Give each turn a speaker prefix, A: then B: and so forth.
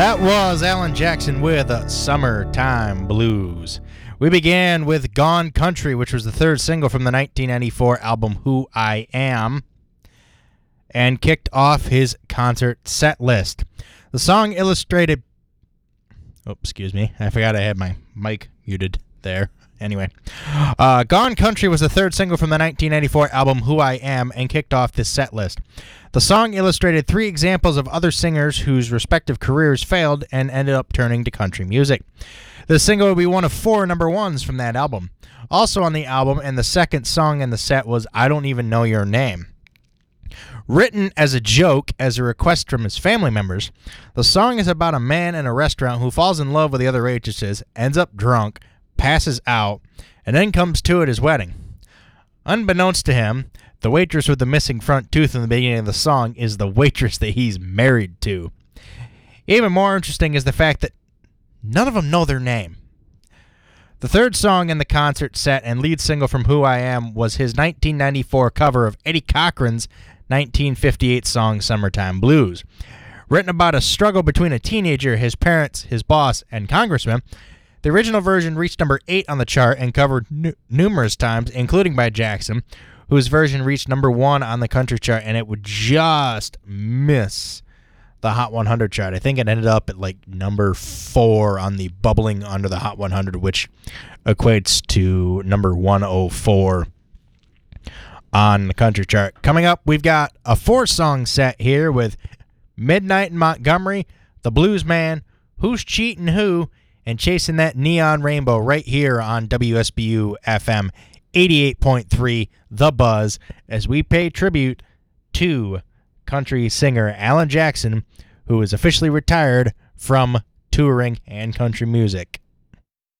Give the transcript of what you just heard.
A: That was Alan Jackson with Summertime Blues. We began with Gone Country, which was the third single from the 1994 album Who I Am, and kicked off his concert set list. The song illustrated... Oh, excuse me. I forgot I had my mic muted there. Anyway, Gone Country was the third single from the 1994 album Who I Am and kicked off this set list. The song illustrated three examples of other singers whose respective careers failed and ended up turning to country music. The single would be one of 4 number ones from that album. Also on the album and the second song in the set was I Don't Even Know Your Name. Written as a joke, as a request from his family members, the song is about a man in a restaurant who falls in love with the other waitresses, ends up drunk, passes out, and then comes to at his wedding. Unbeknownst to him, the waitress with the missing front tooth in the beginning of the song is the waitress that he's married to. Even more interesting is the fact that none of them know their name. The third song in the concert set and lead single from Who I Am was his 1994 cover of Eddie Cochran's 1958 song Summertime Blues. Written about a struggle between a teenager, his parents, his boss, and congressman, the original version reached number 8 on the chart and covered numerous times, including by Jackson, whose version reached number 1 on the country chart, and it would just miss the Hot 100 chart. I think it ended up at like number 4 on the Bubbling Under the Hot 100, which equates to number 104 on the country chart. Coming up, we've got a 4-song set here with Midnight in Montgomery, The Blues Man, Who's Cheatin' Who, and Chasing That Neon Rainbow right here on WSBU FM 88.3 The Buzz as we pay tribute to country singer Alan Jackson, who is officially retired from touring and country music.